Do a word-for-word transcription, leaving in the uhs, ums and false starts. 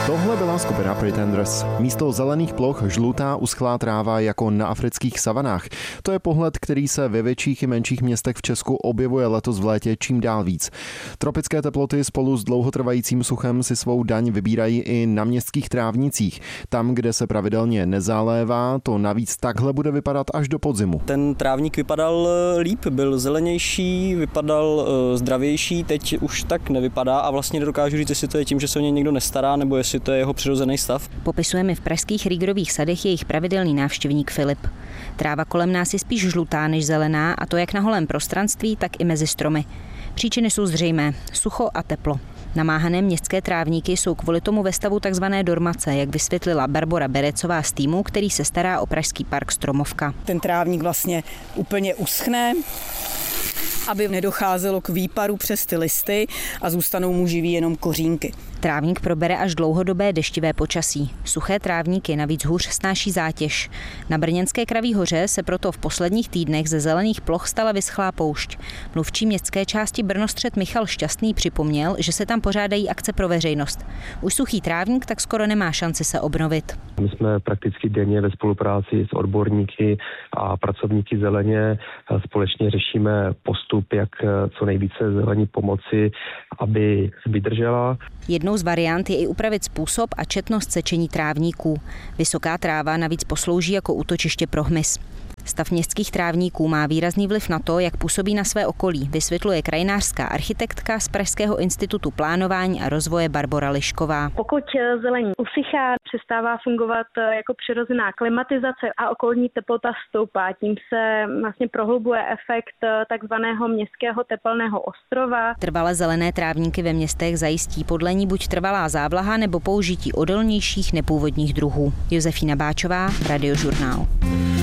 Tohle byla skupina Pretenders. Místo zelených ploch žlutá uschlá tráva jako na afrických savanách. To je pohled, který se ve větších i menších městech v Česku objevuje letos v létě čím dál víc. Tropické teploty spolu s dlouhotrvajícím suchem si svou daň vybírají i na městských trávnicích. Tam, kde se pravidelně nezalévá, to navíc takhle bude vypadat až do podzimu. Ten trávník vypadal líp, byl zelenější, vypadal zdravější, teď už tak nevypadá a vlastně nedokážu říct, jestli to je tím, že se o něj někdo nestará, nebo jestli to je jeho přirozený stav. Popisujeme v pražských Riegerových sadech jejich pravidelný návštěvník Filip. Tráva kolem nás je spíš žlutá než zelená, a to jak na holém prostranství, tak i mezi stromy. Příčiny jsou zřejmé: sucho a teplo. Namáhané městské trávníky jsou kvůli tomu ve stavu takzvané dormace, jak vysvětlila Barbora Berecová z týmu, který se stará o pražský park Stromovka. Ten trávník vlastně úplně uschne, aby nedocházelo k výparu přes ty listy a zůstanou mu živý jenom kořínky. Trávník probere až dlouhodobé deštivé počasí. Suché trávníky navíc hůř snáší zátěž. Na brněnské Kraví hoře se proto v posledních týdnech ze zelených ploch stala vyschlá poušť. Mluvčí městské části Brnostřed Michal Šťastný připomněl, že se tam pořádají akce pro veřejnost. Už suchý trávník tak skoro nemá šanci se obnovit. My jsme prakticky denně ve spolupráci s odborníky a pracovníky zeleně společně řešíme postup, jak co nejvíce zelení pomoci, aby vydržela. Jednou z variant je i upravit způsob a četnost sečení trávníků. Vysoká tráva navíc poslouží jako útočiště pro hmyz. Stav městských trávníků má výrazný vliv na to, jak působí na své okolí, vysvětluje krajinářská architektka z Pražského institutu plánování a rozvoje Barbora Lišková. Pokud zelení usychá, přestává fungovat jako přirozená klimatizace a okolní teplota stoupá. Tím se vlastně prohlubuje efekt takzvaného městského tepelného ostrova. Trvale zelené trávníky ve městech zajistí podle ní buď trvalá závlaha nebo použití odolnějších nepůvodních druhů. Josefína Báčová, Radiožurnál.